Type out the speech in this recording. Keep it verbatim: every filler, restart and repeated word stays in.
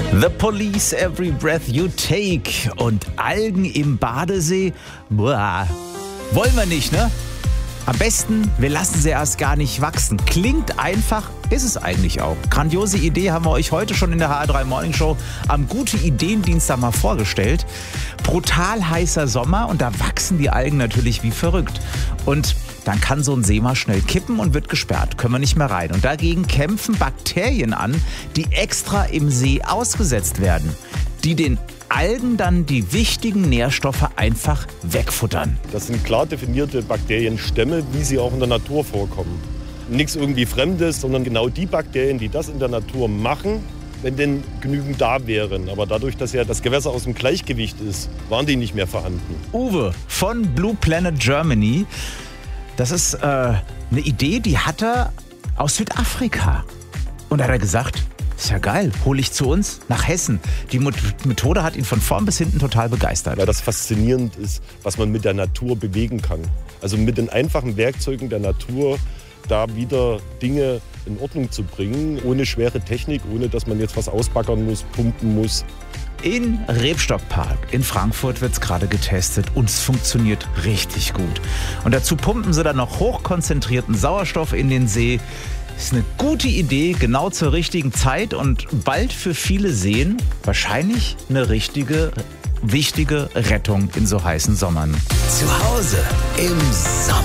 The Police, Every Breath You Take und Algen im Badesee. Boah. Wollen wir nicht, ne? Am besten, wir lassen sie erst gar nicht wachsen. Klingt einfach, ist es eigentlich auch. Grandiose Idee haben wir euch heute schon in der H R drei Morning Show am Gute-Ideen-Dienstag mal vorgestellt. Brutal heißer Sommer und da wachsen die Algen natürlich wie verrückt. Und dann kann so ein See mal schnell kippen und wird gesperrt. Können wir nicht mehr rein. Und dagegen kämpfen Bakterien an, die extra im See ausgesetzt werden, die den Algen dann die wichtigen Nährstoffe einfach wegfuttern. Das sind klar definierte Bakterienstämme, wie sie auch in der Natur vorkommen. Nichts irgendwie Fremdes, sondern genau die Bakterien, die das in der Natur machen, wenn denn genügend da wären. Aber dadurch, dass ja das Gewässer aus dem Gleichgewicht ist, waren die nicht mehr vorhanden. Uwe von Blue Planet Germany, das ist äh, eine Idee, die hat er aus Südafrika. Und da hat er gesagt, ist ja geil, hole ich zu uns nach Hessen. Die Methode hat ihn von vorn bis hinten total begeistert. Weil das faszinierend ist, was man mit der Natur bewegen kann. Also mit den einfachen Werkzeugen der Natur da wieder Dinge in Ordnung zu bringen, ohne schwere Technik, ohne dass man jetzt was ausbaggern muss, pumpen muss. In Rebstockpark in Frankfurt wird es gerade getestet und es funktioniert richtig gut. Und dazu pumpen sie dann noch hochkonzentrierten Sauerstoff in den See. Ist eine gute Idee, genau zur richtigen Zeit und bald für viele Seen wahrscheinlich eine richtige, wichtige Rettung in so heißen Sommern. Zu Hause im Sommer.